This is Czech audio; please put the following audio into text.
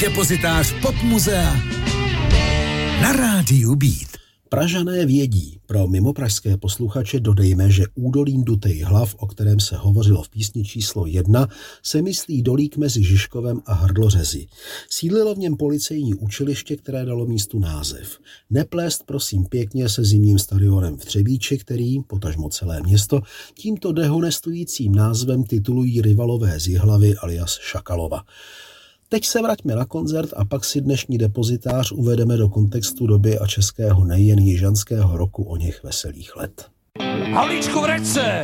depozitář Popmuzea na rádiu Beat. Pražané vědí. Pro mimopražské posluchače dodejme, že údolím Dutej hlav, o kterém se hovořilo v písni číslo 1, se myslí dolík mezi Žižkovem a Hrdlořezi. Sídlilo v něm policejní učiliště, které dalo místu název. Neplést prosím pěkně se zimním stadionem v Třebíči, který, potažmo celé město, tímto dehonestujícím názvem titulují rivalové z Jihlavy alias Šakalova. Teď se vraťme na koncert a pak si dnešní depozitář uvedeme do kontextu doby a českého nejen jižanského roku o něch veselých let. Havlíčku, vrať se!